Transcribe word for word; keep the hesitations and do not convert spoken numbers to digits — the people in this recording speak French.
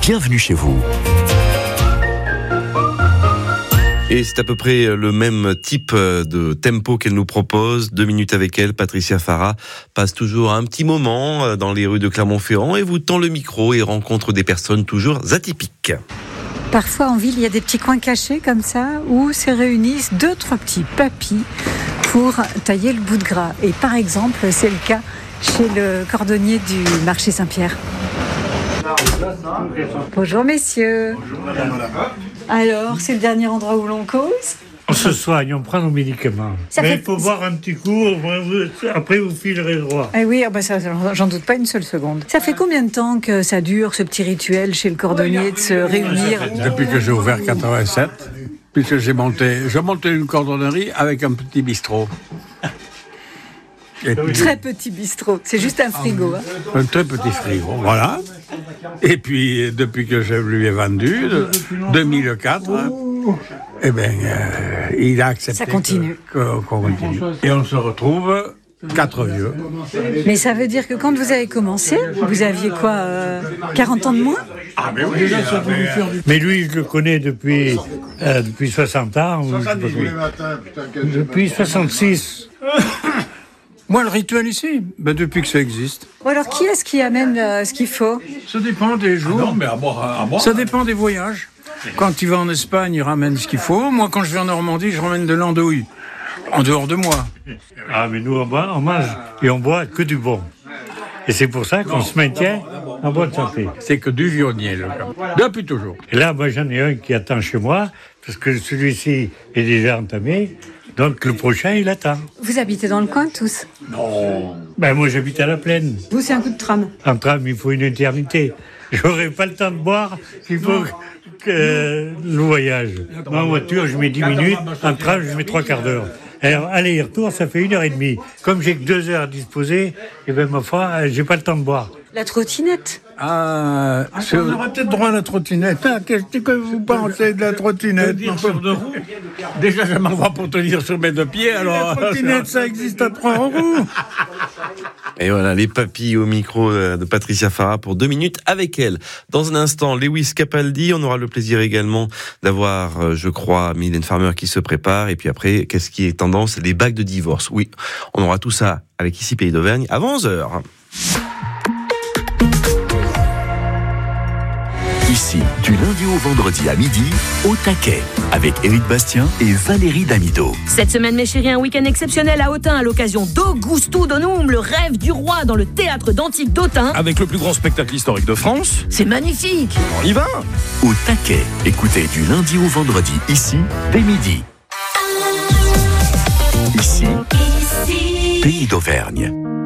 bienvenue chez vous. Et c'est à peu près le même type de tempo qu'elle nous propose. Deux minutes avec elle, Patricia Farah passe toujours un petit moment dans les rues de Clermont-Ferrand et vous tend le micro et rencontre des personnes toujours atypiques. Parfois en ville, il y a des petits coins cachés comme ça où se réunissent deux, trois petits papis pour tailler le bout de gras. Et par exemple, c'est le cas chez le cordonnier du marché Saint-Pierre. Bonjour messieurs. Bonjour madame. Alors, c'est le dernier endroit où l'on cause ? On se soigne, on prend nos médicaments. Ça Mais il fait... faut boire un petit coup, après vous filerez droit. Eh oui, bah ça, j'en doute pas une seule seconde. Ça fait combien de temps que ça dure, ce petit rituel chez le cordonnier de se réunir ? Depuis que j'ai ouvert quatre-vingt-sept, puisque j'ai monté, j'ai monté une cordonnerie avec un petit bistrot. Et puis, très petit bistrot, c'est juste un frigo. Hein. Un très petit frigo, voilà. Et puis, depuis que je lui ai vendu, de deux mille quatre, eh ben, euh, il a accepté Ça continue. Que, qu'on continue. Et on se retrouve quatre vieux. Mais ça veut dire que quand vous avez commencé, vous aviez quoi, euh, quarante ans de moins ? Ah, mais oui. Ah, mais, mais lui, je le connais depuis, euh, depuis soixante ans. Ou, depuis soixante-six. Moi, le rituel ici, ben, depuis que ça existe. Bon, alors, qui est-ce qui amène euh, ce qu'il faut ? Ça dépend des jours. Ah non, mais à boire, à boire. Ça dépend des voyages. Quand il va en Espagne, il ramène ce qu'il faut. Moi, quand je vais en Normandie, je ramène de l'andouille. En dehors de moi. Ah, mais nous, on, boit, on mange et on boit que du bon. Et c'est pour ça qu'on se maintient en bonne santé. C'est que du vionnier, le cas. Depuis toujours. Et là, moi, j'en ai un qui attend chez moi, parce que celui-ci est déjà entamé. Donc le prochain, il attend. Vous habitez dans le coin, tous ? Non. Ben moi, j'habite à la plaine. Vous, c'est un coup de tram. En tram, il faut une éternité. J'aurais pas le temps de boire, il faut que euh, le voyage. Moi, en voiture, je mets dix minutes. En tram, je mets trois quarts d'heure. Alors, aller et retour, ça fait une heure et demie. Comme j'ai que deux heures à disposer, et ben ma foi, j'ai pas le temps de boire. La trottinette. Ah, on aura peut-être droit à la trottinette. Ah, qu'est-ce que vous pensez de la trottinette ? Déjà, je m'en vais pour tenir sur mes deux pieds, alors... La trottinette, ça existe à trois roues. Et voilà, les papilles au micro de Patricia Farah pour deux minutes avec elle. Dans un instant, Lewis Capaldi, on aura le plaisir également d'avoir, je crois, Mylène Farmer qui se prépare. Et puis après, qu'est-ce qui est tendance ? Les bagues de divorce. Oui, on aura tout ça avec Ici Pays d'Auvergne avant onze heures. Ici, du lundi au vendredi à midi, au taquet, avec Éric Bastien et Valérie Damido. Cette semaine, mes chéris, un week-end exceptionnel à Autun à l'occasion d'Augusto Donum, le rêve du roi dans le théâtre d'Antique d'Autun. Avec le plus grand spectacle historique de France. C'est magnifique. On y va. Au taquet, écoutez du lundi au vendredi, ici, dès midi. Ici, Ici. Pays d'Auvergne.